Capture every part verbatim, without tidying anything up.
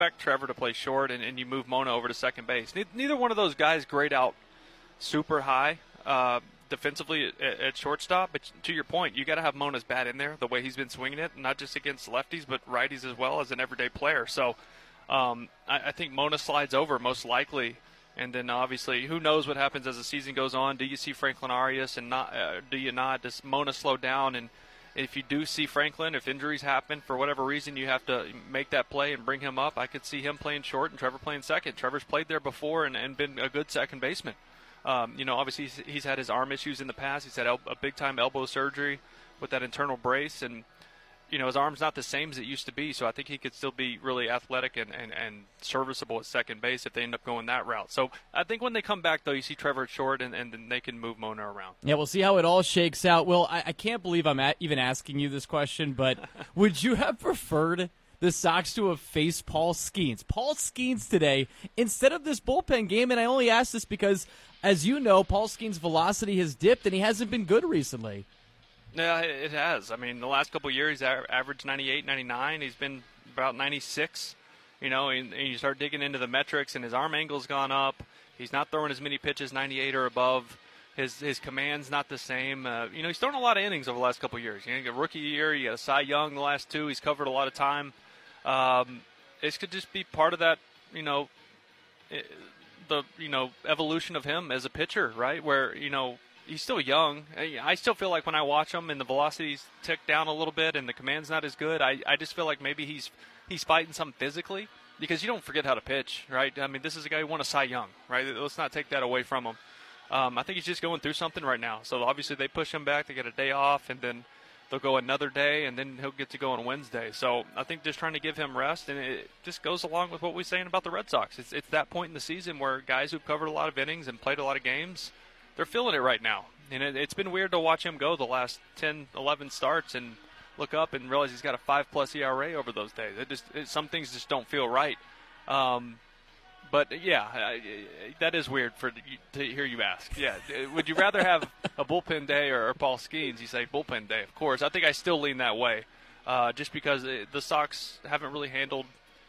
expect Trevor to play short, and, and you move Mona over to second base. Ne- neither one of those guys grade out super high uh, defensively at, at shortstop. But to your point, you got to have Mona's bat in there the way he's been swinging it, not just against lefties but righties as well as an everyday player. So um, I, I think Mona slides over most likely. And then obviously, who knows what happens as the season goes on? Do you see Franklin Arias and not? Uh, do you not? Does Mona slow down? And if you do see Franklin, if injuries happen for whatever reason, you have to make that play and bring him up. I could see him playing short and Trevor playing second. Trevor's played there before and, and been a good second baseman. Um, you know, obviously he's, he's had his arm issues in the past. He's had el- a big-time elbow surgery with that internal brace, and you know his arm's not the same as it used to be. So I think he could still be really athletic and, and, and serviceable at second base if they end up going that route. So I think when they come back, though, you see Trevor at short, and, and then they can move Mona around. Yeah, we'll see how it all shakes out. Well, I, I can't believe I'm at, even asking you this question, but would you have preferred the Sox to have faced Paul Skeens? Paul Skeens today instead of this bullpen game, and I only ask this because, as you know, Paul Skeens' velocity has dipped, and he hasn't been good recently. Yeah, it has. I mean, the last couple of years, he's averaged ninety-eight, ninety-nine. He's been about ninety-six. You know, and, and you start digging into the metrics, and his arm angle's gone up. He's not throwing as many pitches, ninety-eight or above. His his command's not the same. Uh, you know, he's thrown a lot of innings over the last couple of years. You know, you got a rookie year, you got a Cy Young the last two. He's covered a lot of time. Um, this could just be part of that, you know, it, the you know evolution of him as a pitcher, right? Where, you know, he's still young. I still feel like when I watch him and the velocity's ticked down a little bit and the command's not as good, I, I just feel like maybe he's he's fighting something physically, because you don't forget how to pitch, right? I mean, this is a guy who won a Cy Young, right? Let's not take that away from him. Um, I think he's just going through something right now. So obviously they push him back. They get a day off, and then they'll go another day, and then he'll get to go on Wednesday. So I think just trying to give him rest, and it just goes along with what we're saying about the Red Sox. It's, it's that point in the season where guys who've covered a lot of innings and played a lot of games, they're feeling it right now. And it, it's been weird to watch him go the last ten, eleven starts and look up and realize he's got a five-plus E R A over those days. It just it, some things just don't feel right. Um, but, yeah, I, that is weird for to hear you ask. Yeah, would you rather have a bullpen day or, or Paul Skeens? You say bullpen day, of course. I think I still lean that way, uh, just because it, the Sox haven't really handled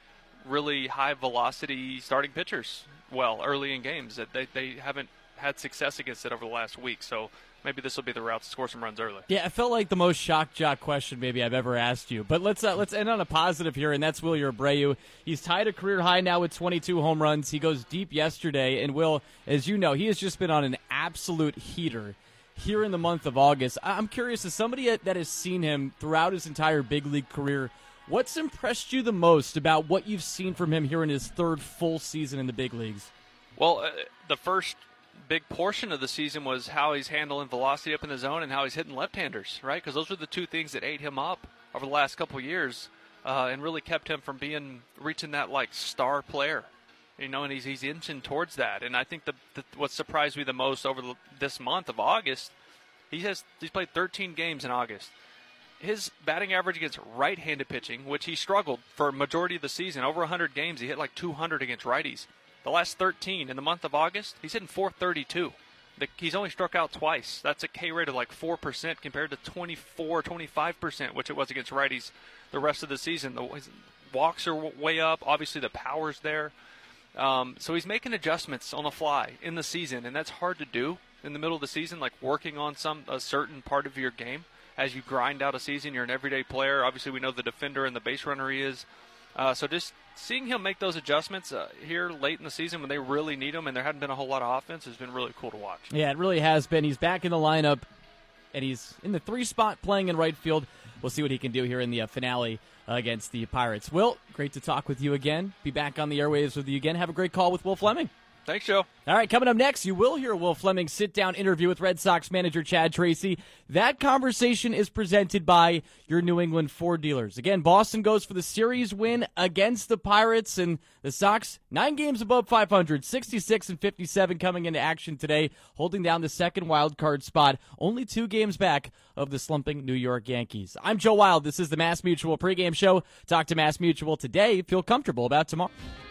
really high-velocity starting pitchers well early in games. That they, they haven't had success against it over the last week, so maybe this will be the route to score some runs early. Yeah, it felt like the most shock jock question maybe I've ever asked you. But let's uh, let's end on a positive here, and that's Wilyer Abreu. He's tied a career high now with twenty-two home runs. He goes deep yesterday, and Will, as you know, he has just been on an absolute heater here in the month of August. I'm curious, as somebody that has seen him throughout his entire big league career, what's impressed you the most about what you've seen from him here in his third full season in the big leagues? Well, uh, the first big portion of the season was how he's handling velocity up in the zone and how he's hitting left-handers, right? Because those were the two things that ate him up over the last couple of years uh, and really kept him from being reaching that, like, star player, you know, and he's he's inching towards that. And I think the, the what surprised me the most over the, this month of August, he has he's played thirteen games in August. His batting average against right-handed pitching, which he struggled for a majority of the season, over one hundred games, he hit like two hundred against righties. The last thirteen in the month of August, he's hitting four thirty-two. The, he's only struck out twice. That's a K rate of like four percent compared to twenty-four, twenty-five percent, which it was against righties the rest of the season. The his walks are way up. Obviously, the power's there. Um, so he's making adjustments on the fly in the season, and that's hard to do in the middle of the season, like working on some a certain part of your game. As you grind out a season, you're an everyday player. Obviously, we know the defender and the base runner he is. Uh, so just seeing him make those adjustments uh, here late in the season when they really need him and there hadn't been a whole lot of offense has been really cool to watch. Yeah, it really has been. He's back in the lineup, and he's in the three spot playing in right field. We'll see what he can do here in the uh, finale uh, against the Pirates. Will, great to talk with you again. Be back on the airwaves with you again. Have a great call with Will Fleming. Thanks, Joe. All right, coming up next, you will hear Will Fleming's sit-down interview with Red Sox manager Chad Tracy. That conversation is presented by your New England Ford dealers. Again, Boston goes for the series win against the Pirates, and the Sox, nine games above five hundred, sixty-six and fifty-seven coming into action today, holding down the second wild card spot, only two games back of the slumping New York Yankees. I'm Joe Wild. This is the Mass Mutual pregame show. Talk to Mass Mutual today. Feel comfortable about tomorrow.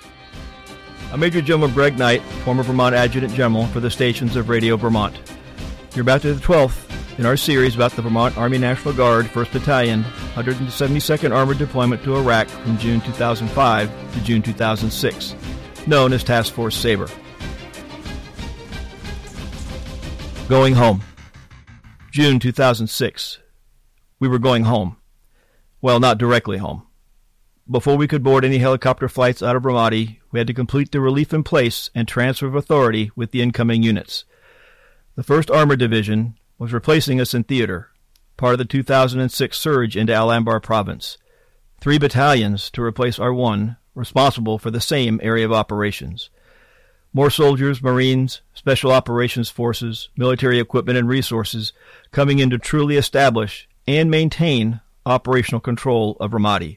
I'm Major General Greg Knight, former Vermont Adjutant General for the stations of Radio Vermont. You're about to the twelfth in our series about the Vermont Army National Guard, first Battalion, one hundred seventy-second Armored Deployment to Iraq from June two thousand five to June two thousand six, known as Task Force Sabre. Going home. June two thousand six. We were going home. Well, not directly home. Before we could board any helicopter flights out of Ramadi, we had to complete the relief in place and transfer of authority with the incoming units. The first Armored Division was replacing us in theater, part of the two thousand six surge into Al-Anbar province. Three battalions to replace our one, responsible for the same area of operations. More soldiers, Marines, Special Operations Forces, military equipment and resources coming in to truly establish and maintain operational control of Ramadi.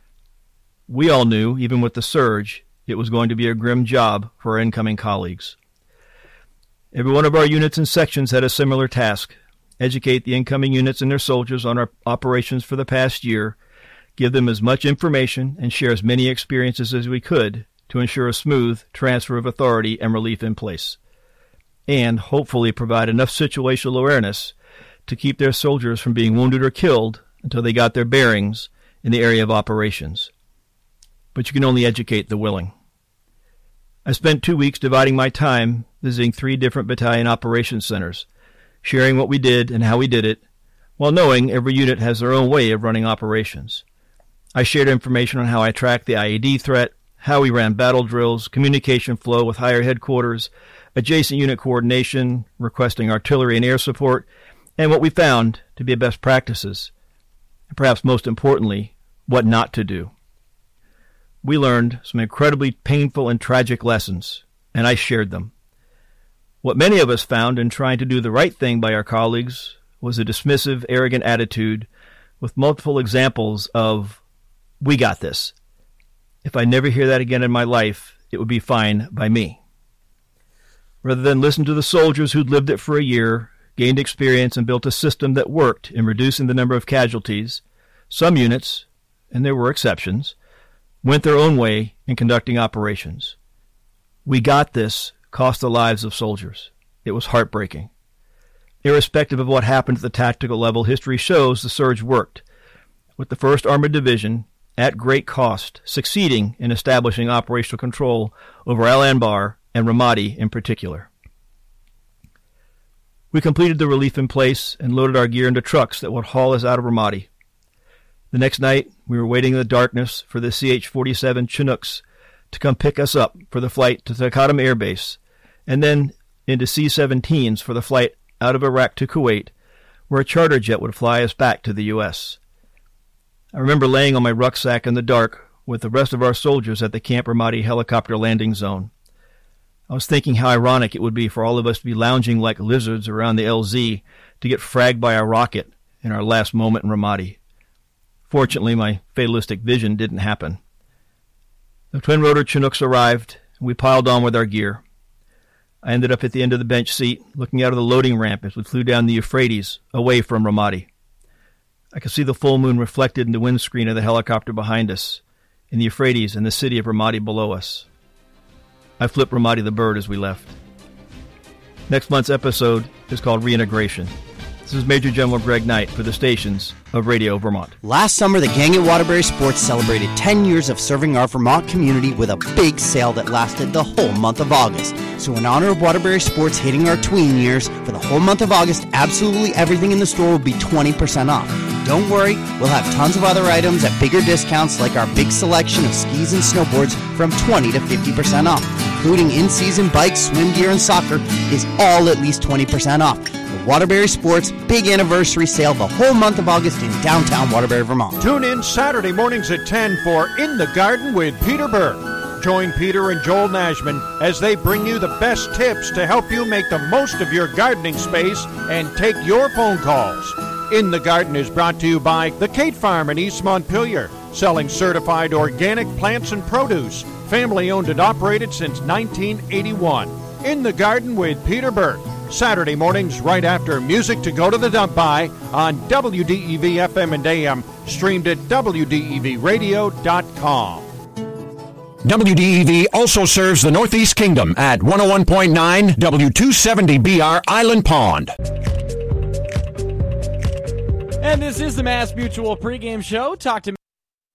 We all knew, even with the surge, it was going to be a grim job for our incoming colleagues. Every one of our units and sections had a similar task: educate the incoming units and their soldiers on our operations for the past year, give them as much information, and share as many experiences as we could to ensure a smooth transfer of authority and relief in place, and hopefully provide enough situational awareness to keep their soldiers from being wounded or killed until they got their bearings in the area of operations. But you can only educate the willing. I spent two weeks dividing my time visiting three different battalion operations centers, sharing what we did and how we did it, while knowing every unit has their own way of running operations. I shared information on how I tracked the I E D threat, how we ran battle drills, communication flow with higher headquarters, adjacent unit coordination, requesting artillery and air support, and what we found to be best practices, and perhaps most importantly, what not to do. We learned some incredibly painful and tragic lessons, and I shared them. What many of us found in trying to do the right thing by our colleagues was a dismissive, arrogant attitude with multiple examples of, "We got this. If I never hear that again in my life, it would be fine by me." Rather than listen to the soldiers who'd lived it for a year, gained experience, and built a system that worked in reducing the number of casualties, some units, and there were exceptions, went their own way in conducting operations. "We got this" cost the lives of soldiers. It was heartbreaking. Irrespective of what happened at the tactical level, history shows the surge worked, with the first Armored Division, at great cost, succeeding in establishing operational control over Al-Anbar and Ramadi in particular. We completed the relief in place and loaded our gear into trucks that would haul us out of Ramadi. The next night, we were waiting in the darkness for the C H forty-seven Chinooks to come pick us up for the flight to Taqadum Air Base, and then into C seventeens for the flight out of Iraq to Kuwait, where a charter jet would fly us back to the U S I remember laying on my rucksack in the dark with the rest of our soldiers at the Camp Ramadi helicopter landing zone. I was thinking how ironic it would be for all of us to be lounging like lizards around the L Z to get fragged by a rocket in our last moment in Ramadi. Fortunately, my fatalistic vision didn't happen. The twin-rotor Chinooks arrived, and we piled on with our gear. I ended up at the end of the bench seat, looking out of the loading ramp as we flew down the Euphrates, away from Ramadi. I could see the full moon reflected in the windscreen of the helicopter behind us, in the Euphrates and the city of Ramadi below us. I flipped Ramadi the bird as we left. Next month's episode is called Reintegration. This is Major General Greg Knight for the stations of Radio Vermont. Last summer, the gang at Waterbury Sports celebrated ten years of serving our Vermont community with a big sale that lasted the whole month of August. So in honor of Waterbury Sports hitting our tween years, for the whole month of August, absolutely everything in the store will be twenty percent off. Don't worry, we'll have tons of other items at bigger discounts, like our big selection of skis and snowboards from twenty to fifty percent off, including in-season bikes, swim gear, and soccer is all at least twenty percent off. The Waterbury Sports Big Anniversary Sale the whole month of August in downtown Waterbury, Vermont. Tune in Saturday mornings at ten for In the Garden with Peter Burke. Join Peter and Joel Nashman as they bring you the best tips to help you make the most of your gardening space and take your phone calls. In the Garden is brought to you by the Kate Farm in East Montpelier, selling certified organic plants and produce, family owned and operated since nineteen eighty-one. In the Garden with Peter Burke, Saturday mornings right after Music to Go to the Dump By on W D E V F M and A M, streamed at W D E V radio dot com. W D E V also serves the Northeast Kingdom at one oh one point nine W two seventy B R Island Pond. And this is the Mass Mutual pregame show. Talk to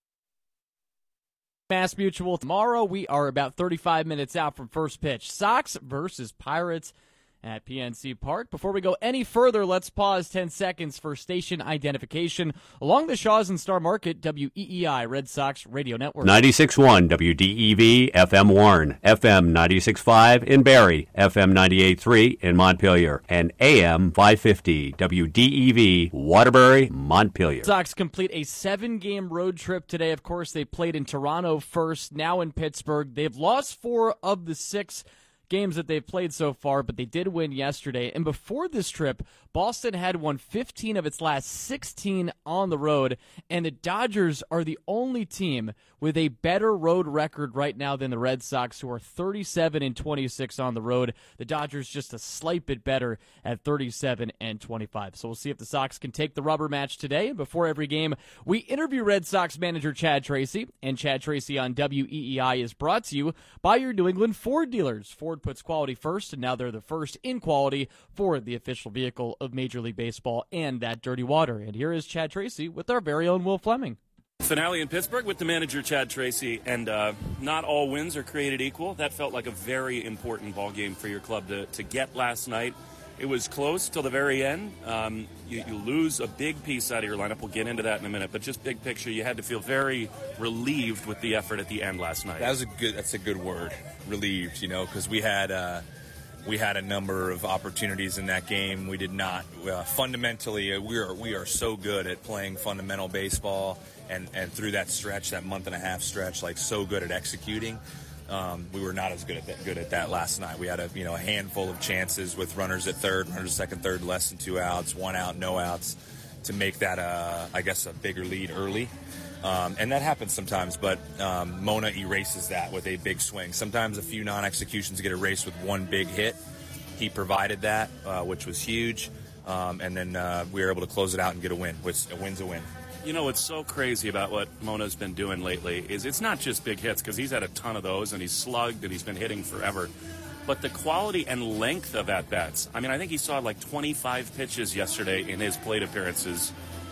Mass Mutual tomorrow. We are about thirty-five minutes out from first pitch. Sox versus Pirates at P N C Park. Before we go any further, let's pause ten seconds for station identification. Along the Shaw's and Star Market, W E E I, Red Sox Radio Network. ninety-six point one W D E V, F M Warren, F M ninety-six point five in Barrie, F M ninety-eight point three in Montpelier, and A M five fifty W D E V, Waterbury, Montpelier. Sox complete a seven-game road trip today. Of course, they played in Toronto first, now in Pittsburgh. They've lost four of the six games that they've played so far, but they did win yesterday. And before this trip, Boston had won fifteen of its last sixteen on the road, and the Dodgers are the only team with a better road record right now than the Red Sox, who are thirty-seven and twenty-six on the road. The Dodgers just a slight bit better at thirty-seven and twenty-five. So we'll see if the Sox can take the rubber match today. And before every game, we interview Red Sox manager Chad Tracy, and Chad Tracy on W E E I is brought to you by your New England Ford dealers. Ford puts quality first, and now they're the first in quality for the official vehicle of Major League Baseball and that dirty water. And here is Chad Tracy with our very own Will Fleming. Finale in Pittsburgh with the manager Chad Tracy, and uh, not all wins are created equal. That felt like a very important ball game for your club to, to get last night. It was close till the very end. Um, you, you lose a big piece out of your lineup. We'll get into that in a minute, but just big picture, you had to feel very relieved with the effort at the end last night. That was a good. That's a good word, relieved. You know, because we had. Uh, We had a number of opportunities in that game. We did not. Uh, fundamentally, uh, we are we are so good at playing fundamental baseball, and, and through that stretch, that month and a half stretch, like so good at executing. Um, we were not as good at that, good at that last night. We had a you know a handful of chances with runners at third, runners at second, third, less than two outs, one out, no outs, to make that a, I guess a bigger lead early. Um, and that happens sometimes, but um, Mona erases that with a big swing. Sometimes a few non-executions get erased with one big hit. He provided that, uh, which was huge, um, and then uh, we were able to close it out and get a win, which a win's a win. You know what's so crazy about what Mona's been doing lately is it's not just big hits, because he's had a ton of those, and he's slugged, and he's been hitting forever. But the quality and length of at-bats. I mean, I think he saw like twenty-five pitches yesterday in his plate appearances.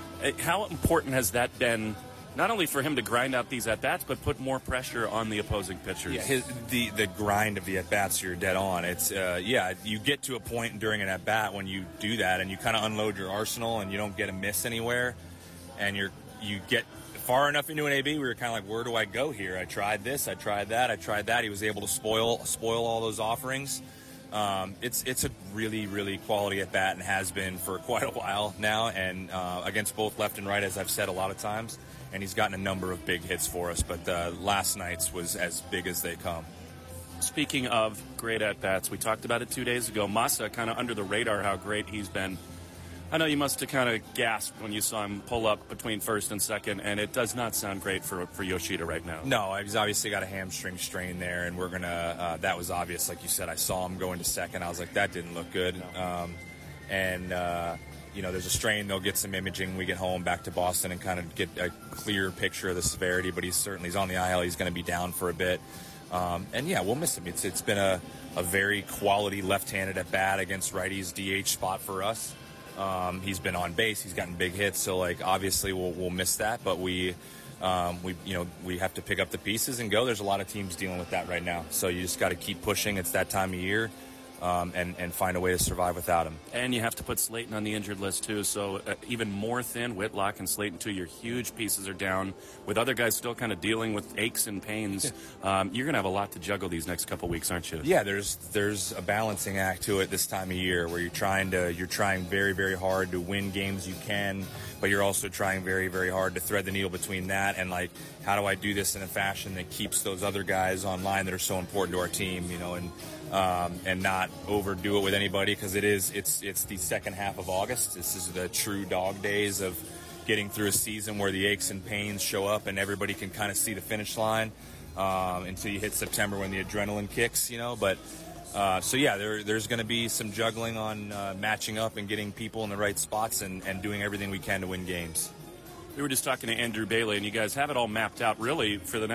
How important has that been, not only for him to grind out these at-bats, but put more pressure on the opposing pitchers? Yeah, his, the, the grind of the at-bats, you're dead on. It's, uh, yeah, you get to a point during an at-bat when you do that, and you kind of unload your arsenal, and you don't get a miss anywhere, and you're you get far enough into an A B, we were kind of like, where do I go here? I tried this, I tried that, I tried that. He was able to spoil spoil all those offerings. Um, it's it's a really, really quality at-bat, and has been for quite a while now, and uh, against both left and right, as I've said a lot of times. And he's gotten a number of big hits for us, but uh, last night's was as big as they come. Speaking of great at-bats, we talked about it two days ago. Masa, kind of under the radar, how great he's been. I know you must have kind of gasped when you saw him pull up between first and second, and it does not sound great for for Yoshida right now. No, he's obviously got a hamstring strain there, and we're going to uh, – that was obvious. Like you said, I saw him going to second. I was like, that didn't look good. No. Um, and uh, – you know, there's a strain. They'll get some imaging when we get home back to Boston and kind of get a clear picture of the severity. But he's certainly he's on the I L. He's going to be down for a bit. Um, and, yeah, we'll miss him. It's It's been a, a very quality left-handed at-bat against righties D H spot for us. Um, he's been on base. He's gotten big hits. So, like, obviously we'll, we'll miss that. But we, um, we, you know, we have to pick up the pieces and go. There's a lot of teams dealing with that right now. So you just got to keep pushing. It's that time of year. Um, and, and find a way to survive without him. And you have to put Slayton on the injured list, too. So uh, even more thin, Whitlock and Slayton, too. Your huge pieces are down. With other guys still kind of dealing with aches and pains, um, you're going to have a lot to juggle these next couple weeks, aren't you? Yeah, there's there's a balancing act to it this time of year where you're trying to you're trying very, very hard to win games you can, but you're also trying very, very hard to thread the needle between that and, like, how do I do this in a fashion that keeps those other guys online that are so important to our team, you know, and Um, and not overdo it with anybody, because it is it's it's the second half of August. This is the true dog days of getting through a season where the aches and pains show up and everybody can kind of see the finish line um, until you hit September when the adrenaline kicks, you know. But uh, so yeah, there there's going to be some juggling on uh, matching up and getting people in the right spots and, and doing everything we can to win games. We were just talking to Andrew Bailey, and you guys have it all mapped out really for the next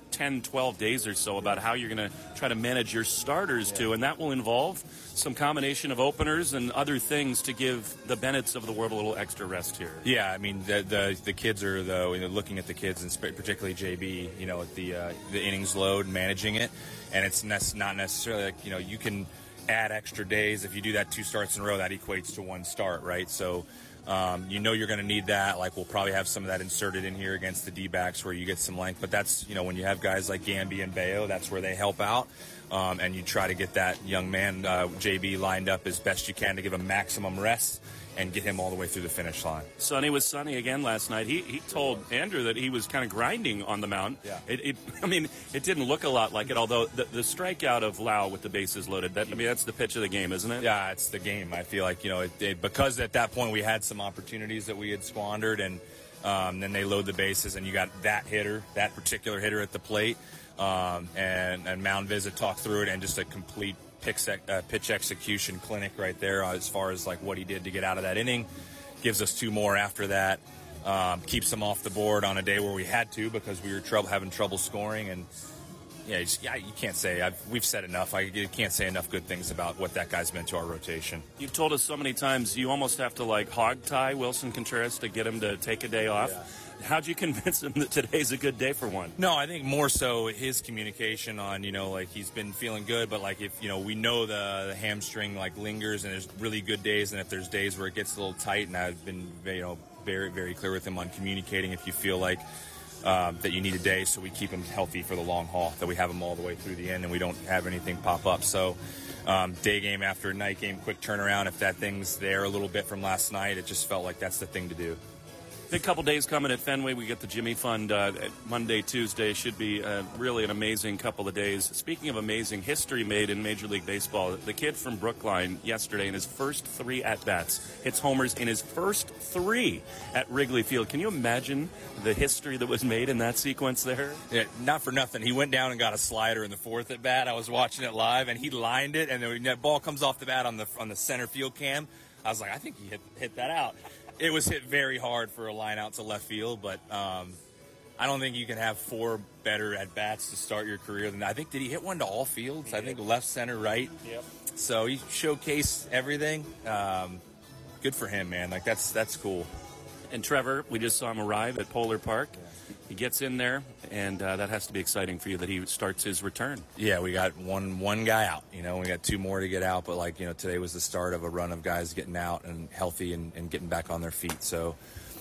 ten, twelve days or so about how you're going to try to manage your starters, yeah. too, and that will involve some combination of openers and other things to give the Bennetts of the world a little extra rest here. Yeah, I mean, the the, the kids are, though, you know, looking at the kids, and particularly J B, you know, at the, uh, the innings load, managing it, and it's ne- not necessarily like, you know, you can add extra days. If you do that two starts in a row, that equates to one start, right? So, Um, you know you're going to need that. Like, we'll probably have some of that inserted in here against the D-backs where you get some length. But that's, you know, when you have guys like Gamby and Bayo, that's where they help out. Um, and you try to get that young man, uh, J B, lined up as best you can to give him maximum rest and get him all the way through the finish line. Sonny was Sonny again last night. He he told Andrew that he was kind of grinding on the mound. Yeah. It, it, I mean, it didn't look a lot like it, although the, the strikeout of Lau with the bases loaded, that, I mean, that's the pitch of the game, isn't it? Yeah, it's the game. I feel like, you know, it, it, because at that point we had some opportunities that we had squandered, and um, then they load the bases, and you got that hitter, that particular hitter at the plate, um, and, and Mound Visit talked through it, and just a complete pitch, uh, pitch execution clinic right there uh, as far as, like, what he did to get out of that inning. Gives us two more after that. Um, keeps them off the board on a day where we had to because we were trouble, having trouble scoring. And, yeah, you, just, yeah, you can't say. I've, we've said enough. I you can't say enough good things about what that guy's meant to our rotation. You've told us so many times you almost have to, like, hog tie Wilson Contreras to get him to take a day off. Yeah. How'd you convince him that today's a good day for one? No, I think more so his communication on, you know, like, he's been feeling good, but, like, if, you know, we know the, the hamstring, like, lingers, and there's really good days, and if there's days where it gets a little tight, and I've been, you know, very, very clear with him on communicating if you feel like um, that you need a day so we keep him healthy for the long haul, that we have him all the way through the end and we don't have anything pop up. So um, day game after night game, quick turnaround. If that thing's there a little bit from last night, it just felt like that's the thing to do. Big couple days coming at Fenway. We get the Jimmy Fund uh, Monday, Tuesday. Should be uh, really an amazing couple of days. Speaking of amazing, history made in Major League Baseball. The kid from Brookline yesterday in his first three at-bats hits homers in his first three at Wrigley Field. Can you imagine the history that was made in that sequence there? Yeah, not for nothing. He went down and got a slider in the fourth at-bat. I was watching it live, and he lined it, and when that ball comes off the bat on the on the center field cam, I was like, I think he hit, hit that out. It was hit very hard for a line out to left field, but um, I don't think you can have four better at-bats to start your career than that. I think, did he hit one to all fields? I think left, center, right. Yep. So he showcased everything. Um, good for him, man. Like, that's that's cool. And Trevor, we just saw him arrive at Polar Park. He gets in there, and uh, that has to be exciting for you that he starts his return. Yeah, we got one one guy out. You know, we got two more to get out, but, like, you know, today was the start of a run of guys getting out and healthy and, and getting back on their feet. So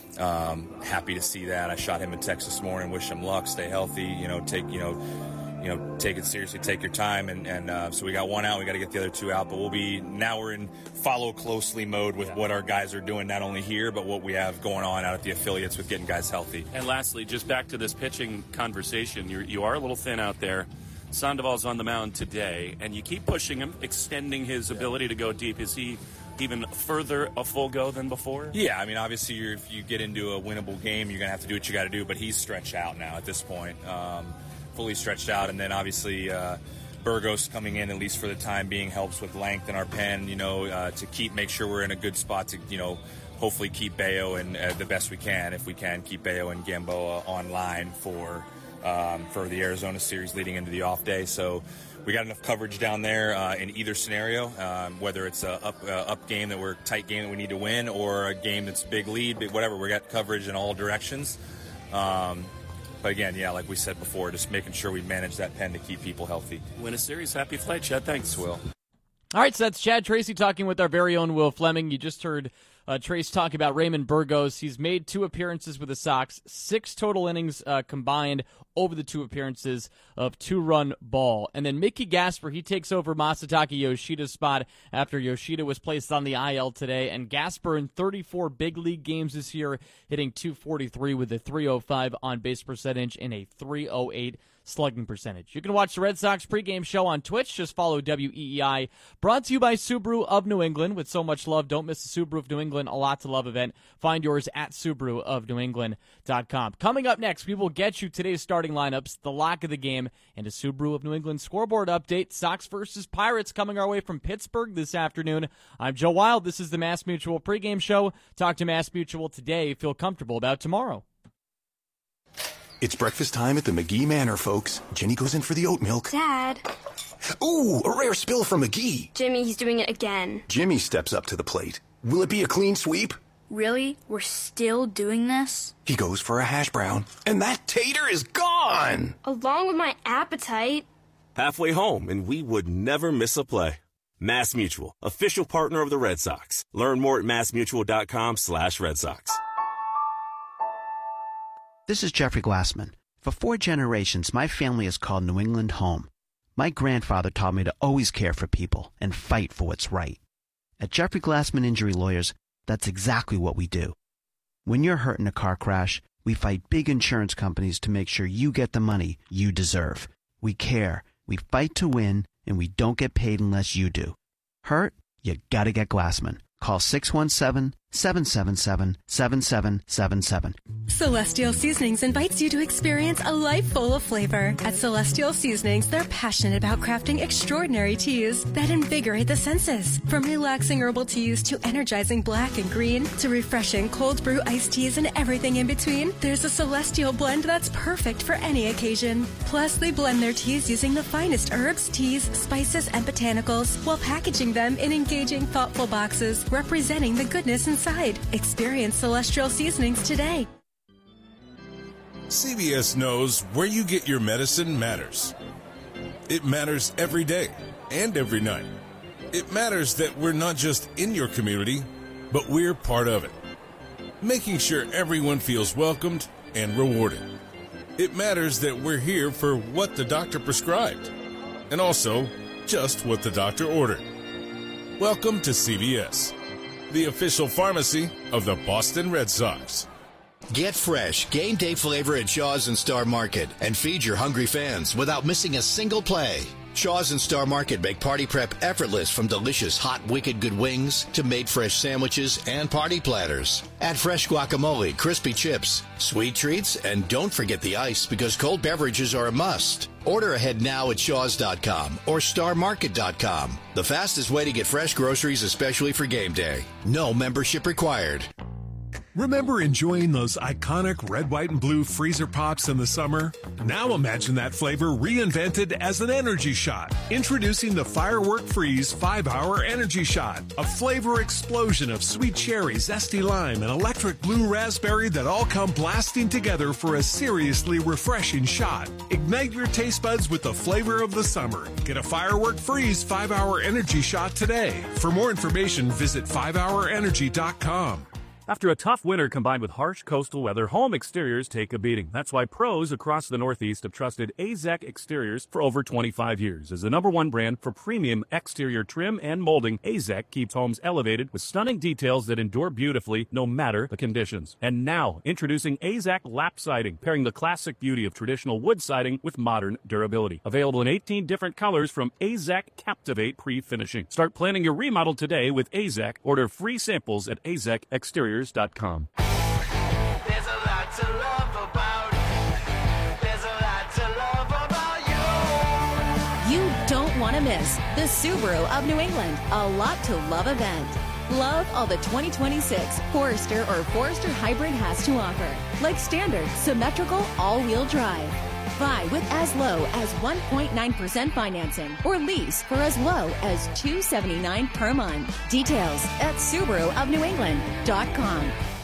um, happy to see that. I shot him a text this morning, wish him luck, stay healthy, you know, take, you know, you know, take it seriously, take your time, and, and uh, so we got one out, we got to get the other two out, but we'll be, now we're in follow closely mode with yeah. what our guys are doing, not only here, but what we have going on out at the affiliates with getting guys healthy. And lastly, just back to this pitching conversation, you're, you are a little thin out there. Sandoval's on the mound today, and you keep pushing him, extending his yeah. ability to go deep. Is he even further a full go than before? Yeah, I mean, obviously, you're, if you get into a winnable game, you're going to have to do what you got to do, but he's stretched out now at this point. Um, fully stretched out, and then obviously uh, Burgos coming in, at least for the time being, helps with length in our pen, you know, uh, to keep, make sure we're in a good spot to, you know, hopefully keep Bayo and uh, the best we can, if we can, keep Bayo and Gamboa online for um, for the Arizona series leading into the off day. So we got enough coverage down there uh, in either scenario, um, whether it's a up, uh, up game that we're tight game that we need to win, or a game that's big lead, but whatever, we got coverage in all directions. Um, But again, yeah, like we said before, just making sure we manage that pen to keep people healthy. Win a series. Happy flight, Chad. Thanks, Will. All right, so that's Chad Tracy talking with our very own Will Fleming. You just heard uh, Trace talk about Raymond Burgos. He's made two appearances with the Sox, six total innings uh, combined over the two appearances of two-run ball. And then Mickey Gasper, he takes over Masataka Yoshida's spot after Yoshida was placed on the I L today. And Gasper in thirty-four big league games this year, hitting two forty-three with a three oh five on-base percentage and a three oh eight slugging percentage. You can watch the Red Sox pregame show on Twitch. Just follow W E E I. Brought to you by Subaru of New England. With so much love, don't miss the Subaru of New England A Lot to Love event. Find yours at Subaru of New England dot com. Coming up next, we will get you today's starting lineups, the lock of the game, and a Subaru of New England scoreboard update. Sox versus Pirates coming our way from Pittsburgh this afternoon. I'm Joe Wild. This is the Mass Mutual pregame show. Talk to Mass Mutual today. Feel comfortable about tomorrow. It's breakfast time at the McGee Manor, folks. Jenny goes in for the oat milk. Dad. Ooh, a rare spill from McGee. Jimmy, he's doing it again. Jimmy steps up to the plate. Will it be a clean sweep? Really? We're still doing this? He goes for a hash brown, and that tater is gone! Along with my appetite. Halfway home, and we would never miss a play. Mass Mutual, official partner of the Red Sox. Learn more at massmutual.com slash Red Sox. This is Jeffrey Glassman. For four generations, my family has called New England home. My grandfather taught me to always care for people and fight for what's right. At Jeffrey Glassman Injury Lawyers, that's exactly what we do. When you're hurt in a car crash, we fight big insurance companies to make sure you get the money you deserve. We care, we fight to win, and we don't get paid unless you do. Hurt? You gotta get Glassman. Call six one seven, seven seven seven, seven seven seven seven. Celestial Seasonings invites you to experience a life full of flavor. At Celestial Seasonings, they're passionate about crafting extraordinary teas that invigorate the senses. From relaxing herbal teas to energizing black and green to refreshing cold brew iced teas and everything in between, there's a Celestial blend that's perfect for any occasion. Plus, they blend their teas using the finest herbs, teas, spices, and botanicals while packaging them in engaging, thoughtful boxes representing the goodness inside. Experience Celestial Seasonings today. C B S knows where you get your medicine matters. It matters every day and every night. It matters that we're not just in your community, but we're part of it, making sure everyone feels welcomed and rewarded. It matters that we're here for what the doctor prescribed, and also just what the doctor ordered. Welcome to C B S, the official pharmacy of the Boston Red Sox. Get fresh, game day flavor at Shaw's and Star Market and feed your hungry fans without missing a single play. Shaw's and Star Market make party prep effortless, from delicious hot Wicked Good wings to made fresh sandwiches and party platters. Add fresh guacamole, crispy chips, sweet treats, and don't forget the ice, because cold beverages are a must. Order ahead now at shaws dot com or star market dot com. The fastest way to get fresh groceries, especially for game day. No membership required. Remember enjoying those iconic red, white, and blue freezer pops in the summer? Now imagine that flavor reinvented as an energy shot. Introducing the Firework Freeze five hour Energy Shot. A flavor explosion of sweet cherry, zesty lime, and electric blue raspberry that all come blasting together for a seriously refreshing shot. Ignite your taste buds with the flavor of the summer. Get a Firework Freeze five hour Energy Shot today. For more information, visit five hour energy dot com. After a tough winter combined with harsh coastal weather, home exteriors take a beating. That's why pros across the Northeast have trusted A Z E C Exteriors for over twenty-five years. As the number one brand for premium exterior trim and molding, A Z E C keeps homes elevated with stunning details that endure beautifully no matter the conditions. And now, introducing A Z E C Lap Siding, pairing the classic beauty of traditional wood siding with modern durability. Available in eighteen different colors from A Z E C Captivate Pre-Finishing. Start planning your remodel today with A Z E C. Order free samples at A Z E C Exteriors dot com. There's a lot to love about. There's a lot to love about you. You don't want to miss the Subaru of New England A Lot to Love event. Love all the twenty twenty-six Forester or Forester Hybrid has to offer, like standard, symmetrical, all-wheel drive. Buy with as low as one point nine percent financing or lease for as low as two hundred seventy-nine dollars per month. Details at Subaru of New England dot com.